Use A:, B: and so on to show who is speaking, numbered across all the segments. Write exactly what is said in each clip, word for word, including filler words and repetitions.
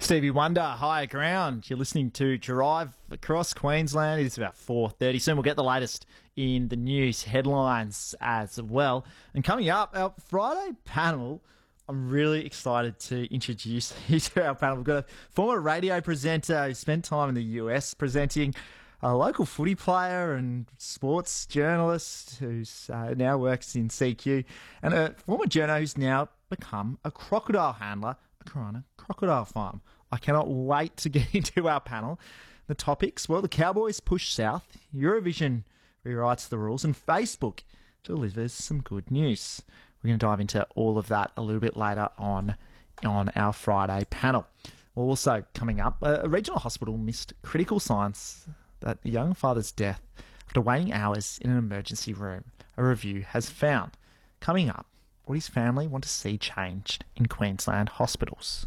A: Stevie Wonder, Higher Ground. You're listening to Drive across Queensland. It's about four thirty. Soon we'll get the latest in the news headlines as well. And coming up, our Friday panel, I'm really excited to introduce you to our panel. We've got a former radio presenter who spent time in the U S presenting, a local footy player and sports journalist who uh, now works in C Q, and a former journo who's now become a crocodile handler at the Corunna Crocodile Farm. I cannot wait to get into our panel. The topics, well, the Cowboys push south, Eurovision rewrites the rules, and Facebook delivers some good news. We're going to dive into all of that a little bit later on on our Friday panel. Also coming up, a regional hospital missed critical signs that a young father's death after waiting hours in an emergency room, a review has found. Coming up, what his family want to see changed in Queensland hospitals.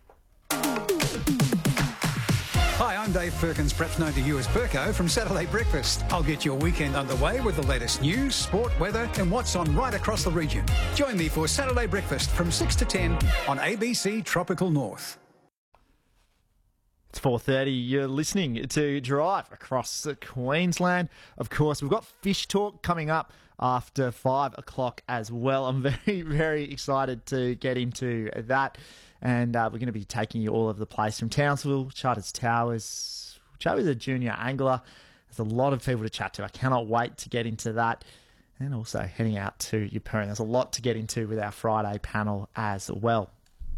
B: Hi, I'm Dave Perkins, perhaps known to you as Perko from Saturday Breakfast. I'll get your weekend underway with the latest news, sport, weather and what's on right across the region. Join me for Saturday Breakfast from six to ten on A B C Tropical North.
A: It's four thirty. You're listening to Drive across Queensland. Of course, we've got Fish Talk coming up after five o'clock as well. I'm very, very excited to get into that. And uh, we're going to be taking you all over the place from Townsville, Charters Towers. Joe is a junior angler. There's a lot of people to chat to. I cannot wait to get into that. And also heading out to Yeppoon. There's a lot to get into with our Friday panel as well.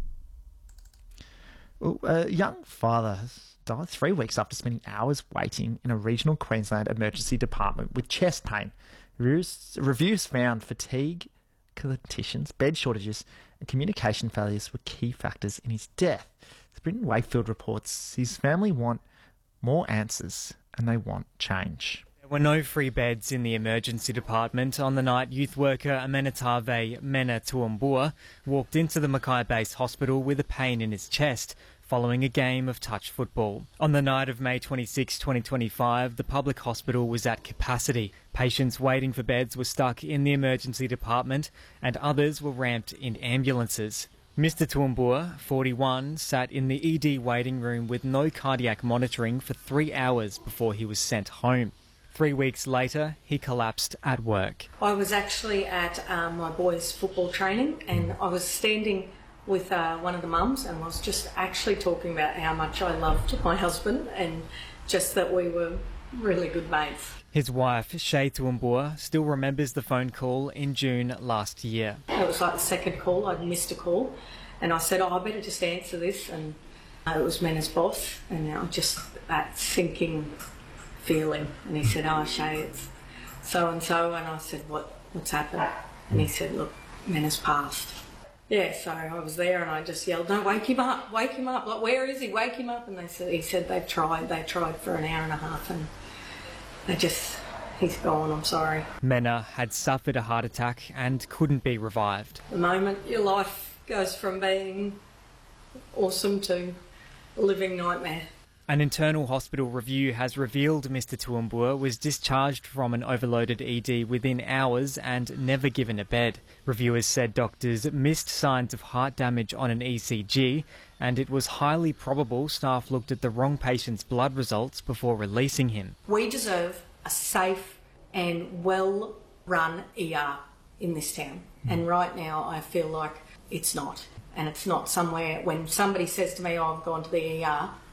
A: Well, a young father died three weeks after spending hours waiting in a regional Queensland emergency department with chest pain. Reviews, reviews found fatigue, conditions, bed shortages and communication failures were key factors in his death. As Britton Wakefield reports, his family want more answers and they want change.
C: There were no free beds in the emergency department on the night youth worker Amenetave Mena Tuambua walked into the Mackay-based hospital with a pain in his chest following a game of touch football. On the night of May twenty-sixth, twenty twenty-five, the public hospital was at capacity. Patients waiting for beds were stuck in the emergency department and others were ramped in ambulances. Mister Tuambua, forty-one, sat in the E D waiting room with no cardiac monitoring for three hours before he was sent home. Three weeks later, he collapsed at work.
D: I was actually at um, my boys' football training and I was standing with uh, one of the mums and I was just actually talking about how much I loved my husband and just that we were really good mates.
C: His wife, Shay Tuambua, still remembers the phone call in June last year.
D: It was like the second call, I'd missed a call and I said, oh, I better just answer this, and uh, it was Mena's boss and I just that sinking feeling, and he said, oh, Shay, it's so and so, and I said, what what's happened? And he said, look, Mena's passed. Yeah, so I was there and I just yelled, no, wake him up, wake him up, like, where is he, wake him up? And they said, he said they've tried, they tried for an hour and a half and they just, he's gone, I'm sorry.
C: Mena had suffered a heart attack and couldn't be revived.
D: The moment your life goes from being awesome to a living nightmare.
C: An internal hospital review has revealed Mister Tuambua was discharged from an overloaded E D within hours and never given a bed. Reviewers said doctors missed signs of heart damage on an E C G, and it was highly probable staff looked at the wrong patient's blood results before releasing him.
D: We deserve a safe and well-run E R in this town, and right now I feel like it's not. And it's not somewhere, when somebody says to me, oh, I've gone to the E R,